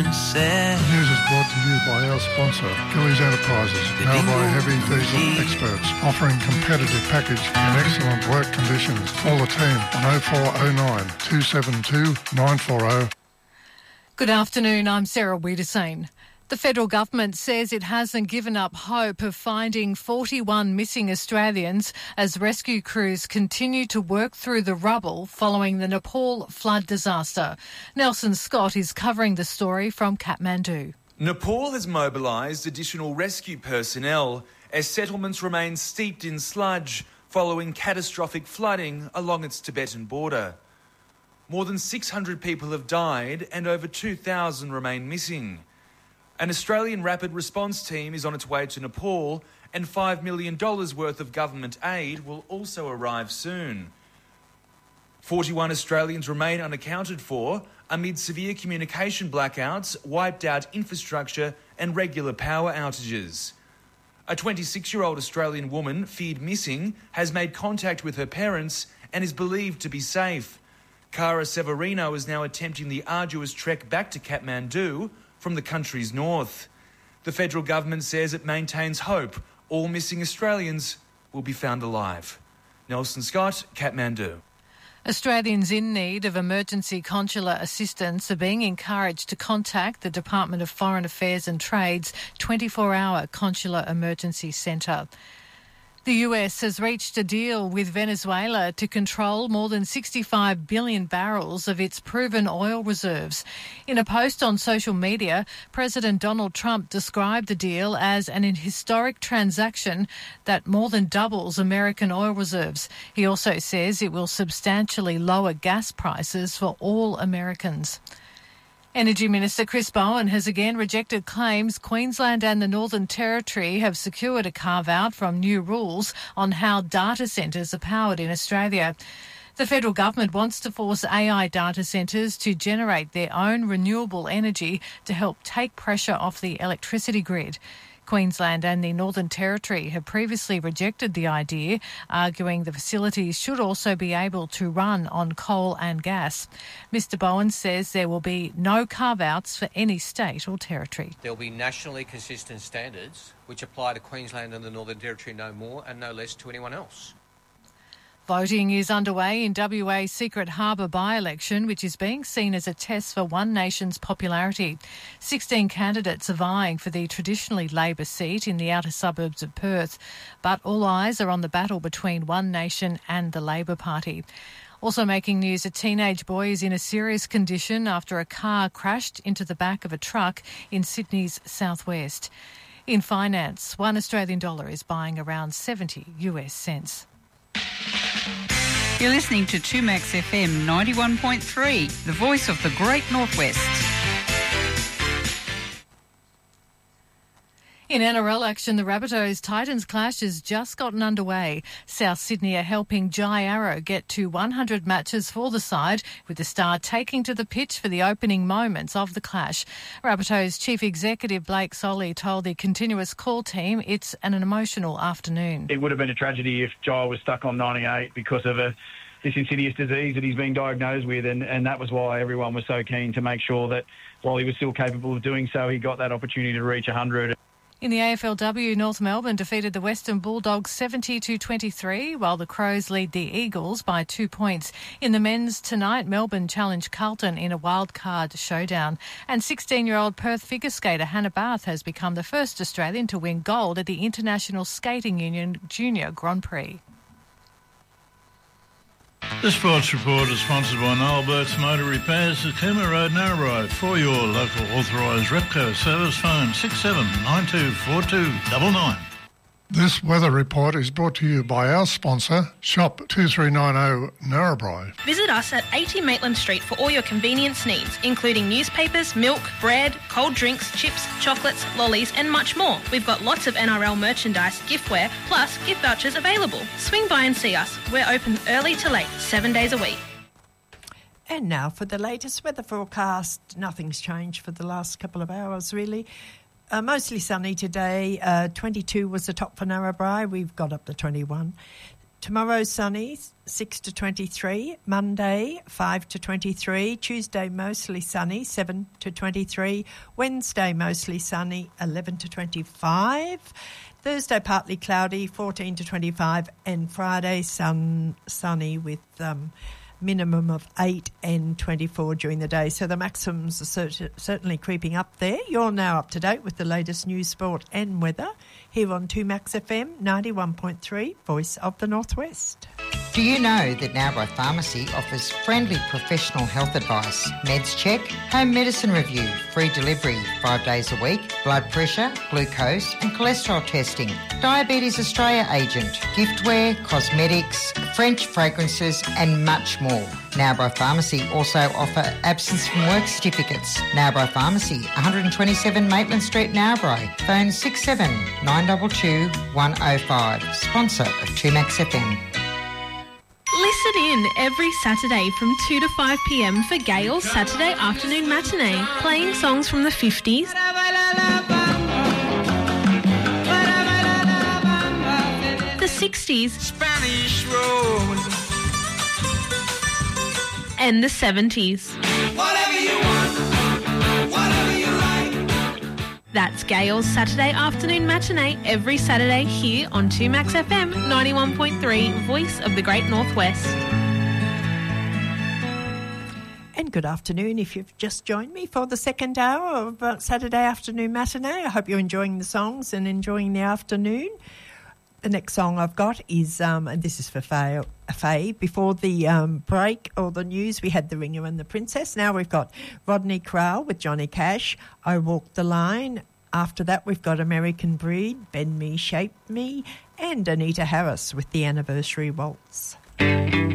The news is brought to you by our sponsor, Gillies Enterprises, Narrabri Heavy Diesel experts, offering competitive package and excellent work conditions. Call the team on 0409 272 940. Good afternoon, I'm Sarah Wiederseen. The federal government says it hasn't given up hope of finding 41 missing Australians as rescue crews continue to work through the rubble following the Nepal flood disaster. Nelson Scott is covering the story from Kathmandu. Nepal has mobilised additional rescue personnel as settlements remain steeped in sludge following catastrophic flooding along its Tibetan border. More than 600 people have died and over 2,000 remain missing. An Australian rapid response team is on its way to Nepal and $5 million worth of government aid will also arrive soon. 41 Australians remain unaccounted for amid severe communication blackouts, wiped out infrastructure and regular power outages. A 26-year-old Australian woman feared missing has made contact with her parents and is believed to be safe. Cara Severino is now attempting the arduous trek back to Kathmandu from the country's north. The federal government says it maintains hope all missing Australians will be found alive. Nelson Scott, Kathmandu. Australians in need of emergency consular assistance are being encouraged to contact the Department of Foreign Affairs and Trade's 24-hour Consular Emergency Centre. The US has reached a deal with Venezuela to control more than 65 billion barrels of its proven oil reserves. In a post on social media, President Donald Trump described the deal as an historic transaction that more than doubles American oil reserves. He also says it will substantially lower gas prices for all Americans. Energy Minister Chris Bowen has again rejected claims Queensland and the Northern Territory have secured a carve-out from new rules on how data centres are powered in Australia. The federal government wants to force AI data centres to generate their own renewable energy to help take pressure off the electricity grid. Queensland and the Northern Territory have previously rejected the idea, arguing the facilities should also be able to run on coal and gas. Mr Bowen says there will be no carve-outs for any state or territory. There will be nationally consistent standards which apply to Queensland and the Northern Territory no more and no less to anyone else. Voting is underway in WA's Secret Harbour by-election, which is being seen as a test for One Nation's popularity. 16 candidates are vying for the traditionally Labor seat in the outer suburbs of Perth, but all eyes are on the battle between One Nation and the Labor Party. Also making news, a teenage boy is in a serious condition after a car crashed into the back of a truck in Sydney's southwest. In finance, $1 Australian is buying around 70 US cents. You're listening to 2Max FM 91.3, the voice of the Great Northwest. In NRL action, the Rabbitohs-Titans clash has just gotten underway. South Sydney are helping Jai Arrow get to 100 matches for the side, with the Star taking to the pitch for the opening moments of the clash. Rabbitohs Chief Executive Blake Solly told the Continuous Call team it's an emotional afternoon. It would have been a tragedy if Jai was stuck on 98 because of this insidious disease that he's been diagnosed with, and that was why everyone was so keen to make sure that while he was still capable of doing so, he got that opportunity to reach 100. In the AFLW, North Melbourne defeated the Western Bulldogs 70-23, while the Crows lead the Eagles by 2 points. In the men's tonight, Melbourne challenged Carlton in a wildcard showdown. And 16-year-old Perth figure skater Hannah Barth has become the first Australian to win gold at the International Skating Union Junior Grand Prix. This sports report is sponsored by Noel Burke's Motor Repairs at Cooma Road, Narrabri. For your local authorised Repco service, phone 67924299. This weather report is brought to you by our sponsor, Shop 2390 Narrabri. Visit us at 80 Maitland Street for all your convenience needs, including newspapers, milk, bread, cold drinks, chips, chocolates, lollies and much more. We've got lots of NRL merchandise, giftware, plus gift vouchers available. Swing by and see us. We're open early to late, 7 days a week. And now for the latest weather forecast. Nothing's changed for the last couple of hours, really. Mostly sunny today. 22 was the top for Narrabri. We've got up to 21. Tomorrow sunny, 6 to 23. Monday, 5 to 23. Tuesday, mostly sunny, 7 to 23. Wednesday, mostly sunny, 11 to 25. Thursday, partly cloudy, 14 to 25. And Friday, sunny with minimum of 8 and 24 during the day. So the maximums are certainly creeping up there. You're now up to date with the latest news, sport and weather here on 2Max FM 91.3, Voice of the Northwest. Do you know that Narrabri Pharmacy offers friendly professional health advice, meds check, home medicine review, free delivery 5 days a week, blood pressure, glucose and cholesterol testing, Diabetes Australia agent, giftware, cosmetics, French fragrances and much more. Narrabri Pharmacy also offer absence from work certificates. Narrabri Pharmacy, 127 Maitland Street, Narrabri. Phone 67 922 105. Sponsor of 2Max FM. Listen in every Saturday from 2 to 5 p.m. for Gail's Saturday Afternoon Matinee, playing songs from the 50s, the 60s, Spanish Rose, and the 70s. whatever you want, whatever you like. That's Gail's Saturday Afternoon Matinee every Saturday here on 2Max FM 91.3, Voice of the Great Northwest. And good afternoon if you've just joined me for the second hour of Saturday Afternoon Matinee. I hope you're enjoying the songs and enjoying the afternoon. The next song I've got is, and this is for Faye. Before the break or the news, we had The Ringer and the Princess. Now we've got Rodney Crowell with Johnny Cash, I Walk the Line. After that, we've got American Breed, Bend Me, Shape Me, and Anita Harris with The Anniversary Waltz.